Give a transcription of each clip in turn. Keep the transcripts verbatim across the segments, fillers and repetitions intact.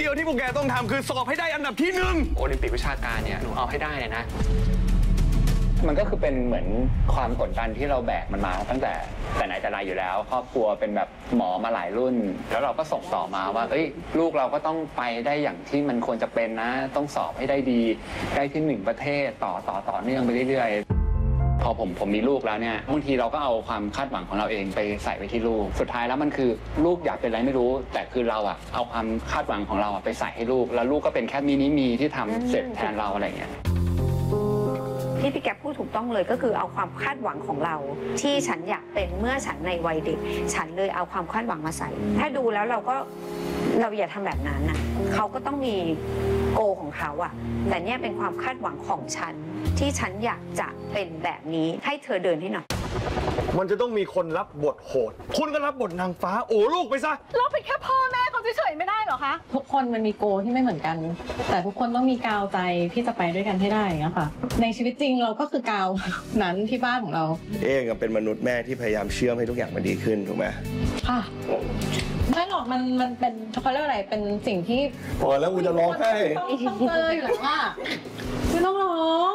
ยวที่พวกแกต้องทำคือสอบให้ได้อันดับที่หนึ่งโอลิมปิกวิชาการเนี่ยหนูเอาให้ได้เลยนะมันก็คือเป็นเหมือนความกดดันที่เราแบกมันมาตั้งแต่แต่ไหนแต่ไรอยู่แล้วครอบครัวเป็นแบบหมอมาหลายรุ่นแล้วเราก็ส่งต่อมาว่าเอ้ยลูกเราก็ต้องไปได้อย่างที่มันควรจะเป็นนะต้องสอบให้ได้ดีได้ที่หนึ่งประเทศต่อต่อต่อเนื่องไปเรื่อยๆพอผมผมมีลูกแล้วเนี่ยบางทีเราก็เอาความคาดหวังของเราเองไปใส่ไว้ที่ลูกสุดท้ายแล้วมันคือลูกอยากเป็นอะไรไม่รู้แต่คือเราอะเอาความคาดหวังของเราไปใส่ให้ลูกแล้วลูกก็เป็นแค่มินิมีที่ทำเสร็จแทนเราอะไรเงี้ยที่พี่แกพูดถูกต้องเลยก็คือเอาความคาดหวังของเราที่ฉันอยากเป็นเมื่อฉันในวัยเด็กฉันเลยเอาความคาดหวังมาใส่ถ้าดูแล้วเราก็เราอย่าทำแบบนั้นนะเขาก็ต้องมีโกของเขาอะแต่เนี่ยเป็นความคาดหวังของฉันที่ฉันอยากจะเป็นแบบนี้ให้เธอเดินให้หน่อยมันจะต้องมีคนรับบทโหดคุณก็รับบทนางฟ้าโอ้ลูกไปซะเราเป็นแค่พ่อแม่เขาเฉยๆไม่ได้หรอคะทุกคนมันมีโกที่ไม่เหมือนกันแต่ทุกคนต้องมีกาวใจที่จะไปด้วยกันให้ได้นะคะในชีวิตจริงเราก็คือกาวนั้นที่บ้านของเราเองเป็นมนุษย์แม่ที่พยายามเชื่อมให้ทุกอย่างมันดีขึ้นถูกไหมค่ะไม่หรอกมันมันเป็นเขาเรียกอะไรเป็นสิ่งที่พอแล้วกูจะร้องไห้ต้องเจออยู่แล้วว่าไม่ต้องร้อง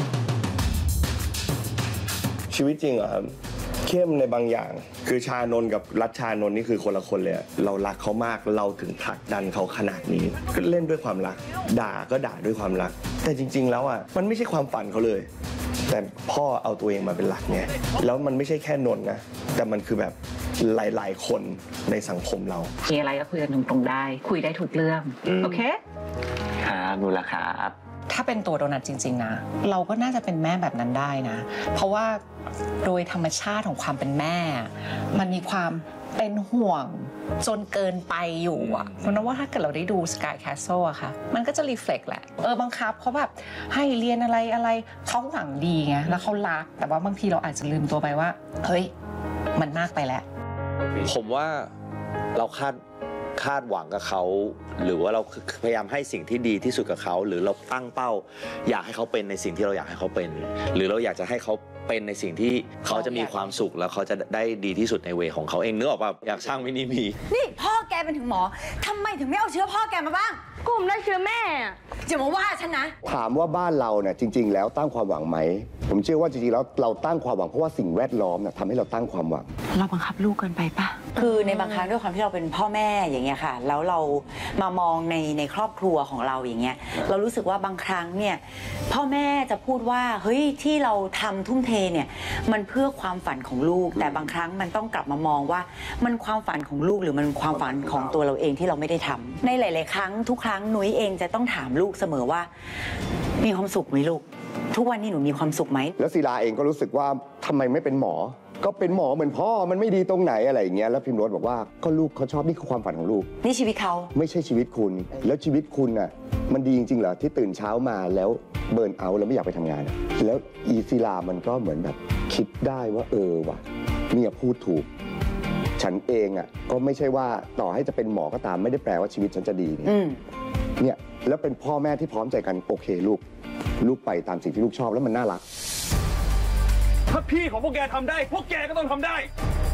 ชีวิตจริงเหรอครับเข้มในบางอย่างคือชานนท์กับรัชชานนท์นี่คือคนละคนเลยเรารักเขามากเราถึงผลักดันเขาขนาดนี้ก็เล่นด้วยความรักด่าก็ด่าด้วยความรักแต่จริงๆแล้วอ่ะมันไม่ใช่ความฝันเขาเลยแต่พ่อเอาตัวเองมาเป็นหลักไงแล้วมันไม่ใช่แค่นนท์นะแต่มันคือแบบหลายๆคนในสังคมเรามีอะไรก็คุยกันตรงๆได้คุยได้ทุกเรื่องโอเคครับดูละครับถ้าเป็นตัวโดนัทจริงๆนะเราก็น่าจะเป็นแม่แบบนั้นได้นะเพราะว่าโดยธรรมชาติของความเป็นแม่มันมีความเป็นห่วงจนเกินไปอยู่อ่ะเพราะนั้นว่าถ้าเกิดเราได้ดู Sky Castle อะค่ะมันก็จะรีเฟล็กแหละเออบังคับเขาแบบให้เรียนอะไรอะไรเขาหวังดีไงแล้วเขารักแต่ว่าบางทีเราอาจจะลืมตัวไปว่าเฮ้ยมันมากไปแล้วผมว่าเราคาดคาดหวังกับเขาหรือว่าเราพยายามให้สิ่งที่ดีที่สุดกับเขาหรือเราตั้งเป้าอยากให้เขาเป็นในสิ่งที่เราอยากให้เขาเป็นหรือเราอยากจะให้เขาเป็นในสิ่งที่เขาจะมีความสุขแล้วเขาจะได้ดีที่สุดในเวของเขาเองนึกออกป่ะอยากสร้างมินิมีนี่พ่อแกเป็นถึงหมอทำไมถึงไม่เอาเชื้อพ่อแกมาบ้างกูไม่ได้เชื้อแม่จะมาว่าฉันนะถามว่าบ้านเราเนี่ยจริงๆแล้วตั้งความหวังไหมผมเชื่อว่าจริงๆแล้วเราตั้งความหวังเพราะว่าสิ่งแวดล้อมเนี่ยทำให้เราตั้งความหวังเราบังคับลูกเกินไปปะคือในบางครั้งด้วยความที่เราเป็นพ่อแม่อย่างเงี้ยค่ะแล้วเรามามองในในครอบครัวของเราอย่างเงี้ยเรารู้สึกว่าบางครั้งเนี่ยพ่อแม่จะพูดว่าเฮ้ยที่เราทำทุ่มเทเนี่ยมันเพื่อความฝันของลูกแต่บางครั้งมันต้องกลับมามองว่ามันความฝันของลูกหรือมันความฝันของตัวเราเองที่เราไม่ได้ทำในหลายๆครั้งทุกครั้งนุ้ยเองจะต้องถามลูกเสมอว่ามีความสุขไหมลูกทุกวันนี้หนูมีความสุขไหมแล้วศิลาเองก็รู้สึกว่าทำไมไม่เป็นหมอก็เป็นหมอเหมือนพ่อมันไม่ดีตรงไหนอะไรอย่างเงี้ยแล้วพิมพ์รสบอกว่าก็ลูกเขาชอบนี่คือความฝันของลูกนี่ชีวิตเขาไม่ใช่ชีวิตคุณแล้วชีวิตคุณน่ะมันดีจริงๆเหรอที่ตื่นเช้ามาแล้วเบิร์นเอาท์แล้วไม่อยากไปทำงานแล้วอีศิลามันก็เหมือนแบบคิดได้ว่าเออว่ะเมียพูดถูกฉันเองอ่ะก็ไม่ใช่ว่าต่อให้จะเป็นหมอก็ตามไม่ได้แปลว่าชีวิตฉันจะดีเนี่ยเนี่ยแล้วเป็นพ่อแม่ที่พร้อมใจกันโอเคลูกลูกไปตามสิ่งที่ลูกชอบแล้วมันน่ารักถ้าพี่ของพวกแกทำได้พวกแกก็ต้องทำได้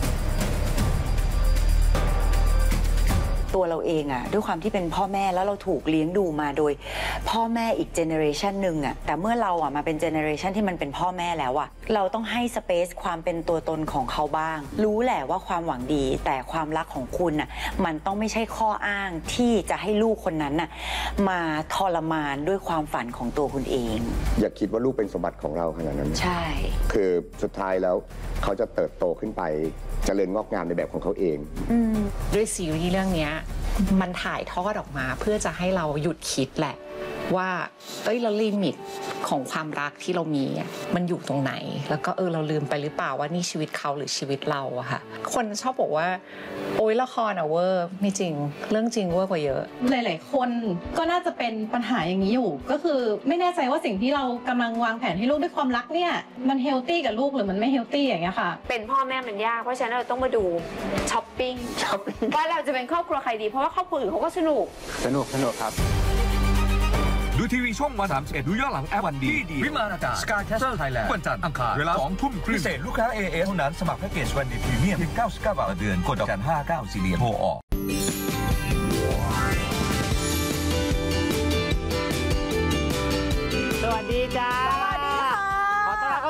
ตัวเราเองอะด้วยความที่เป็นพ่อแม่แล้วเราถูกเลี้ยงดูมาโดยพ่อแม่อีกเจเนอเรชันหนึ่งอะแต่เมื่อเราอะมาเป็นเจเนอเรชันที่มันเป็นพ่อแม่แล้วอะเราต้องให้สเปซความเป็นตัวตนของเขาบ้างรู้แหละว่าความหวังดีแต่ความรักของคุณอะมันต้องไม่ใช่ข้ออ้างที่จะให้ลูกคนนั้นน่ะมาทรมานด้วยความฝันของตัวคุณเองอย่าคิดว่าลูกเป็นสมบัติของเราขนาดนั้นใช่คือสุดท้ายแล้วเขาจะเติบโตขึ้นไปเจริญงอกงามในแบบของเขาเองด้วยซีรีส์เรื่องนี้มันถ่ายทอดออกมาเพื่อจะให้เราหยุดคิดแหละว่าเอ้ยเราลิมิตของความรักที่เรามีมันอยู่ตรงไหนแล้วก็เออเราลืมไปหรือเปล่าว่านี่ชีวิตเขาหรือชีวิตเราอะค่ะคนชอบบอกว่าโอ๊ยละครอะเวอร์ไม่จริงเรื่องจริงเวอร์กว่าเยอะหลายๆคนก็น่าจะเป็นปัญหาอย่างนี้อยู่ก็คือไม่แน่ใจว่าสิ่งที่เรากำลังวางแผนให้ลูกด้วยความรักเนี่ยมันเฮลตี้กับลูกหรือมันไม่เฮลตี้อย่างเงี้ยค่ะเป็นพ่อแม่มันยากเพราะฉะนั้นเราต้องมาดูช้อปปิ้งว่าเราจะเป็นครอบครัวใครดีเพราะว่าครอบครัวอื่นเขาก็สนุกสนุกสนุกครับดูทีวีช่องวันสามสิบเอ็ดดูย้อนหลังแอปวันดีวิมานอากาศ Sky Castle Thailand วันจันทร์อังคารเวลาสองทุ่มครึ่งพิเศษลูกค้า เอ เอ เท่านั้นสมัครแพ็กเกจวันดีพรีเมียมเพียงเก้าสิบเก้าบาทต่อเดือนกดดอกจันห้าเก้าสี่เหรียญโทรออก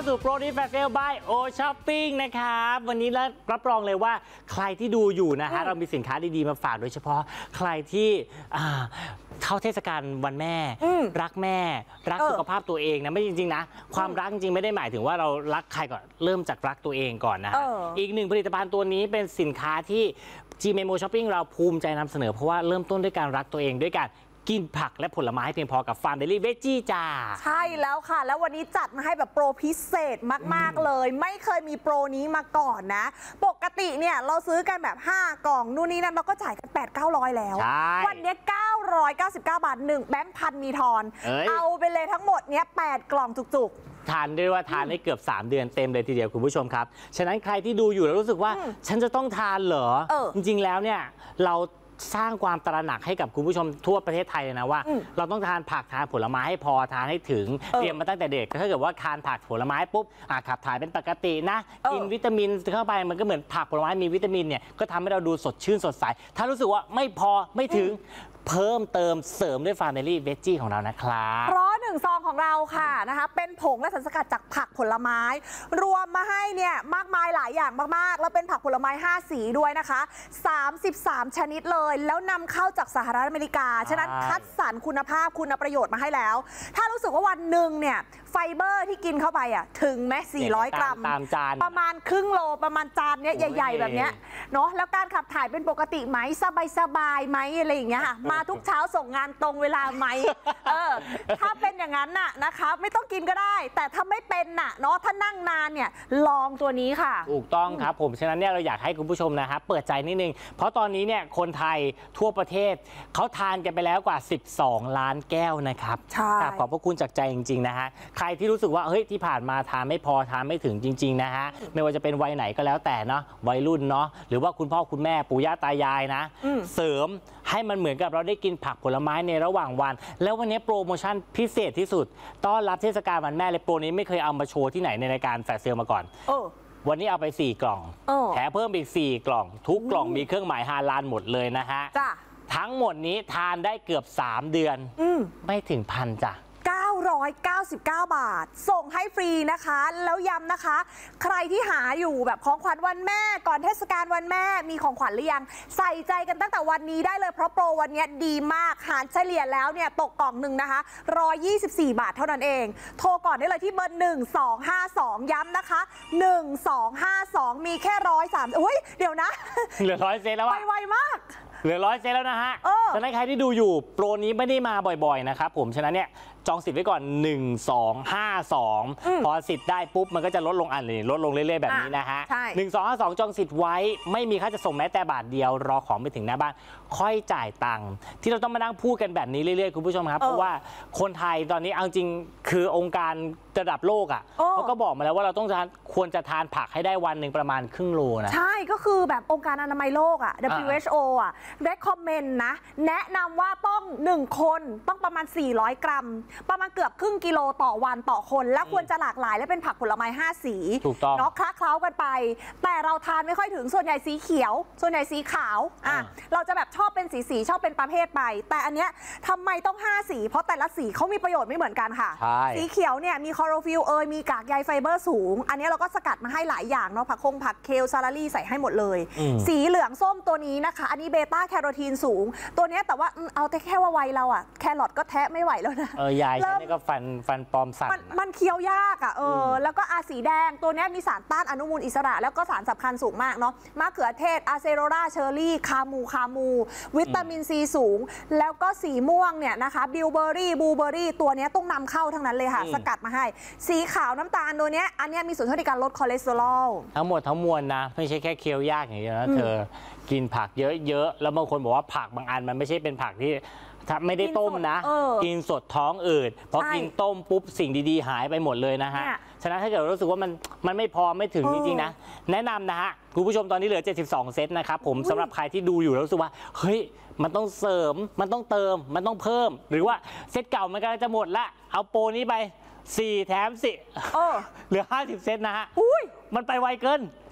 สู่โปรดีแฟร์เซลบายโอช้อปปิ้งนะครับวันนี้แล้วรับรองเลยว่าใครที่ดูอยู่นะฮะเรามีสินค้าดีๆมาฝากโดยเฉพาะใครที่เข้าเทศกาลวันแม่รักแม่รักสุขภาพตัวเองนะไม่จริงๆนะความรักจริงๆไม่ได้หมายถึงว่าเรารักใครก่อนเริ่มจากรักตัวเองก่อนนะอีกหนึ่งผลิตภัณฑ์ตัวนี้เป็นสินค้าที่ จี เอ็ม โอ Shopping เราภูมิใจนำเสนอเพราะว่าเริ่มต้นด้วยการรักตัวเองด้วยการกินผักและผลไม้เพียงพอกับฟาร์มเดลี่เวจจี้จ้าใช่แล้วค่ะแล้ววันนี้จัดมาให้แบบโปรพิเศษมากๆเลยไม่เคยมีโปรนี้มาก่อนนะปกติเนี่ยเราซื้อกันแบบห้ากล่องนู่นนี่นั่นเราก็จ่ายกันแปด เก้าร้อยแล้ววันนี้เก้าร้อยเก้าสิบเก้าบาทหนึ่งแบงค์พันมีทอนเอาไปเลยทั้งหมดเนี้ยแปดกล่องจุกๆทานได้ว่าทานได้เกือบสามเดือนเต็มเลยทีเดียวคุณผู้ชมครับฉะนั้นใครที่ดูอยู่แล้วรู้สึกว่าฉันจะต้องทานเหรอจริงๆแล้วเนี่ยเราสร้างความตระหนักให้กับคุณผู้ชมทั่วประเทศไทยเลยนะว่าเราต้องทานผักทานผลไม้ให้พอทานให้ถึงเตรียมมาตั้งแต่เด็กถ้าเกิดว่าทานผักผลไม้ปุ๊บขับถ่ายเป็นปกตินะกินวิตามินเข้าไปมันก็เหมือนผักผลไม้มีวิตามินเนี่ยก็ทำให้เราดูสดชื่นสดใสถ้ารู้สึกว่าไม่พอไม่ถึงเพิ่มเติมเสริมด้วยฟาร์มเดลี่เวจจี้ของเรานะครับเพราะหนึ่งซองของเราค่ะนะคะเป็นผงและสารสกัดจากผักผลไม้รวมมาให้เนี่ยมากมายหลายอย่างมากๆแล้วเป็นผักผลไม้ห้าสีด้วยนะคะสามสิบสามชนิดเลยแล้วนำเข้าจากสหรัฐอเมริกาฉะนั้นคัดสรรคุณภาพคุณประโยชน์มาให้แล้วถ้ารู้สึกว่าวันหนึ่งเนี่ยไฟเบอร์ที่กินเข้าไปอ่ะถึงแม้สี่ร้อยกรัมตามจานประมาณครึ่งโลประมาณจานเนี้ยใหญ่ๆแบบเนี้ยเนาะแล้วการขับถ่ายเป็นปกติไหมสบายๆไหมอะไรอย่างเงี้ยค่ะมาทุกเช้าส่งงานตรงเวลาไหมเออถ้าเป็นอย่างนั้นน่ะนะคะไม่ต้องกินก็ได้แต่ถ้าไม่เป็นน่ะเนาะถ้านั่งนานเนี่ยลองตัวนี้ค่ะถูกต้องครับผมฉะนั้นเนี่ยเราอยากให้คุณผู้ชมนะครับเปิดใจนิดนึงเพราะตอนนี้เนี่ยคนไทยทั่วประเทศเขาทานกันไปแล้วกว่าสิบสองล้านแก้วนะครับขอบพระคุณจากใจจริงๆนะฮะใครที่รู้สึกว่าเฮ้ยที่ผ่านมาทานไม่พอทานไม่ถึงจริงๆนะฮะไม่ว่าจะเป็นวัยไหนก็แล้วแต่เนาะวัยรุ่นเนาะหรือว่าคุณพ่อคุณแม่ปู่ย่าตายายนะเสริมให้มันเหมือนกับเราได้กินผักผลไม้ในระหว่างวันแล้ววันนี้โปรโมชั่นพิเศษที่สุดต้อนรับเทศกาลวันแม่เลยโปรนี้ไม่เคยเอามาโชว์ที่ไหนในรายการแฟลชเซลมาก่อนวันนี้เอาไปสี่กล่องแถมเพิ่มอีกสี่กล่องทุกกล่องมีเครื่องหมายฮาลาลหมดเลยนะฮะทั้งหมดนี้ทานได้เกือบสามเดือนไม่ถึงพันจ้ะเก้าร้อยเก้าสิบเก้า บาทส่งให้ฟรีนะคะแล้วย้ำนะคะใครที่หาอยู่แบบของขวัญวันแม่ก่อนเทศกาลวันแม่มีของขวัญหรือยังใส่ใจกันตั้งแต่วันนี้ได้เลยเพราะโปรวันนี้ดีมากหารเฉลี่ยแล้วเนี่ยตกกล่องหนึ่งนะคะหนึ่งร้อยยี่สิบสี่บาทเท่านั้นเองโทรก่อนได้เลยที่เบอร์หนึ่งสองห้าสองย้ำนะคะหนึ่งสองห้าสองมีแค่ร้อยสามอุ้ยเดี๋ยวนะเหลือร้อยเซนแล้วอะไวๆมากเหลือร้อยเซนแล้วนะฮะฉะนั้นใครที่ดูอยู่โปรนี้ไม่ได้มาบ่อยๆนะครับผมฉะนั้นเนี่ยจองสิทธิ์ไว้ก่อนหนึ่ง สอง ห้า สองพอสิทธิ์ได้ปุ๊บมันก็จะลดลงอันเลยลดลงเรื่อยๆแบบนี้นะฮะหนึ่ง สอง ห้า สองจองสิทธิ์ไว้ไม่มีค่าจะส่งแม้แต่บาทเดียวรอของไปถึงหน้าบ้านค่อยจ่ายตังค์ที่เราต้องมานั่งพูดกันแบบนี้เรื่อยๆคุณผู้ชมครับเพราะว่าคนไทยตอนนี้เอาจริงคือองค์การระดับโลกอ่ะเขาก็บอกมาแล้วว่าเราต้องควรจะทานผักให้ได้วันหนึ่งประมาณครึ่งโลนะใช่ก็คือแบบองค์การอนามัยโลกอ่ะ ดับเบิลยู เอช โอ อ่ะ recommend นะแนะนำว่าต้องหนึ่งคนต้องประมาณสี่ร้อยกรัมประมาณเกือบครึ่งกิโลต่อวันต่อคนและควรจะหลากหลายและเป็นผักผลไม้ห้าสีเนาะคละเคล้ากันไปแต่เราทานไม่ค่อยถึงส่วนใหญ่สีเขียวส่วนใหญ่สีขาวอ่ะเราจะแบบชอบเป็นสีสีชอบเป็นประเภทไปแต่อันเนี้ยทำไมต้องห้าสีเพราะแต่ละสีเขามีประโยชน์ไม่เหมือนกันค่ะสีเขียวเนี่ยมีคลอโรฟิลเอยมีกากใยไฟเบอร์สูงอันนี้เราก็สกัดมาให้หลายอย่างเนาะผักคงผักเคลซาลารี่ใส่ให้หมดเลยสีเหลืองส้มตัวนี้นะคะอันนี้เบต้าแคโรทีนสูงตัวนี้แต่ว่าเอาแต่แค่ว่าวัยเราอะแครอทก็แทะไม่ไหวแล้วนะเออยายฉันนี่ก็ฟันฟันปลอมสั่นมันเคี้ยวยากอะเออแล้วก็อาสีแดงตัวนี้มีสารต้านอนุมูลอิสระแล้วก็สารสำคัญสูงมากเนาะมะเขือเทศอาเซโรราเชอร์รี่คามูคามูวิตามินซีสูงแล้วก็สีม่วงเนี่ยนะคะบิลเบอร์รี่บลูเบอร์รี่ตัวนี้ต้องนำเข้าทั้งนั้นเลยค่ะสกัดมาให้สีขาวน้ำตาลตัวนี้อันนี้มีส่วนช่วยในการลดคอเลสเตอรอลทั้งหมดทั้งมวลนะไม่ใช่แค่เคี้ยวยากอย่างเดียวนะเธอกินผักเยอะๆแล้วบางคนบอกว่าผักบางอันมันไม่ใช่เป็นผักที่ถ้าไม่ได้ต้มนะกินสดท้องอืดพอกินต้มปุ๊บสิ่งดีๆหายไปหมดเลยนะฮะฉะนั้นถ้าเกิดรู้สึกว่ามันมันไม่พอไม่ถึงจริงๆนะแนะนำนะฮะคุณผู้ชมตอนนี้เหลือเจ็ดสิบสองเซตนะครับผมสำหรับใครที่ดูอยู่แล้วรู้สึกว่าเฮ้ยมันต้องเสริมมันต้องเติมมันต้องเพิ่มหรือว่าเซตเก่ามันกำลังจะหมดละเอาโปรนี้ไปสี่แถมสี่เหลือห้าสิบเซตนะฮะมันไปไวเกิน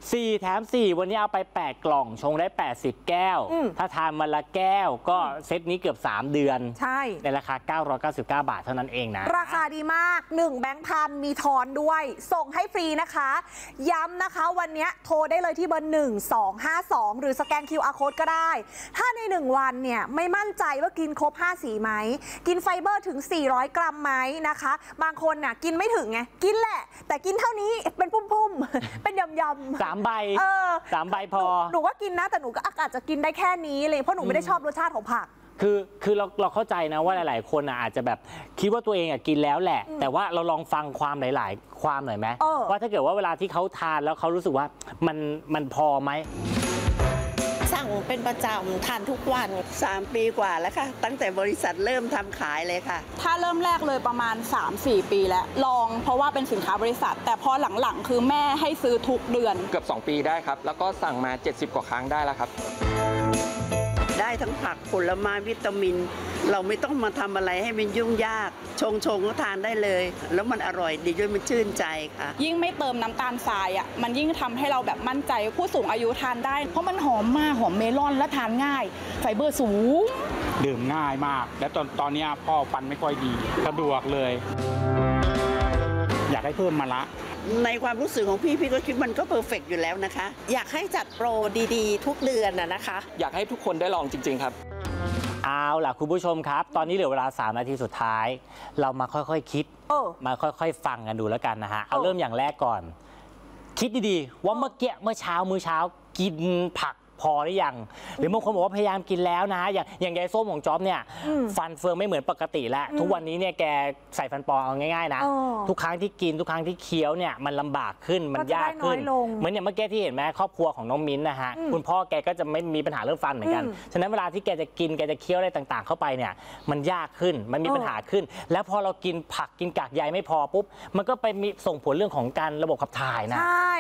สี่แถมสี่วันนี้เอาไปแปดกล่องชงได้แปดสิบแก้ว ถ้าทานมาละแก้วก็เซตนี้เกือบสามเดือนใช่ในราคาเก้าร้อยเก้าสิบเก้าบาทเท่านั้นเองนะราคาดีมากหนึ่งแบงค์พันมีทอนด้วยส่งให้ฟรีนะคะย้ำนะคะวันนี้โทรได้เลยที่เบอร์หนึ่ง สอง ห้า สองหรือสแกน คิว อาร์ Code ก็ได้ถ้าในหนึ่งวันเนี่ยไม่มั่นใจว่ากินครบห้าสีไหมกินไฟเบอร์ถึงสี่ร้อยกรัมไหมนะคะบางคนน่ะกินไม่ถึงไงกินแหละแต่กินเท่านี้เป็นพุ่มๆเป็นยำๆสามใบเออสามใบพอหนูก็กินนะแต่หนูก็อาจจะกินได้แค่นี้เลยเพราะหนูไม่ได้ชอบรสชาติของผักคือคือเราเราเข้าใจนะว่าหลายๆคนอาจจะแบบคิดว่าตัวเองอ่ะกินแล้วแหละแต่ว่าเราลองฟังความหลายๆความหน่อยไหมว่าถ้าเกิดว่าเวลาที่เขาทานแล้วเขารู้สึกว่ามันมันพอไหมสั่งเป็นประจำทานทุกวันสามปีกว่าแล้วค่ะตั้งแต่บริษัทเริ่มทำขายเลยค่ะถ้าเริ่มแรกเลยประมาณ สามสี่ ปีแล้วลองเพราะว่าเป็นสินค้าบริษัทแต่พอหลังๆคือแม่ให้ซื้อทุกเดือนเกือบสองปีได้ครับแล้วก็สั่งมาเจ็ดสิบกว่าครั้งได้แล้วครับได้ทั้งผักผลไม้วิตามินเราไม่ต้องมาทำอะไรให้มันยุ่งยากชงชงก็ทานได้เลยแล้วมันอร่อยดีด้วยมันชื่นใจค่ะยิ่งไม่เติมน้ำตาลทรายอ่ะมันยิ่งทำให้เราแบบมั่นใจผู้สูงอายุทานได้เพราะมันหอมมากหอมเมลอนและทานง่ายไฟเบอร์สูงดื่มง่ายมากและตอนตอนนี้พ่อฟันไม่ค่อยดีสะดวกเลยอยากให้เพิ่มมาละในความรู้สึกของพี่พี่ก็คิดมันก็เพอร์เฟกต์อยู่แล้วนะคะอยากให้จัดโปรดีๆทุกเดือนน่ะนะคะอยากให้ทุกคนได้ลองจริงๆครับเอาล่ะคุณผู้ชมครับตอนนี้เหลือเวลาสามนาทีสุดท้ายเรามาค่อยๆ ค, คิดมาค่อยๆฟังกันดูแล้วกันนะฮะเอาเริ่มอย่างแรกก่อนคิดดีๆว่าเมื่อกี้เมื่อเช้ามื้อเช้ากินผักพอหรือยังหรือบางคนบอกว่าพยายามกินแล้วนะอย่างอย่างยายส้มของจ๊อบเนี่ยฟันเฟืองไม่เหมือนปกติแล้วทุกวันนี้เนี่ยแกใส่ฟันปลอมเอาง่ายๆนะทุกครั้งที่กินทุกครั้งที่เคี้ยวเนี่ยมันลำบากขึ้นมันยากขึ้นเหมือนอย่างเมื่อกี้ที่เห็นไหมครอบครัวของน้องมิ้นนะฮะคุณพ่อแกก็จะไม่มีปัญหาเรื่องฟันเหมือนกันฉะนั้นเวลาที่แกจะกินแกจะเคี้ยวอะไรต่างๆเข้าไปเนี่ยมันยากขึ้นมันมีปัญหาขึ้นแล้วพอเรากินผักกินกากใยไม่พอปุ๊บมันก็ไปมีส่งผลเรื่องของการระบบขับถ่ายนะ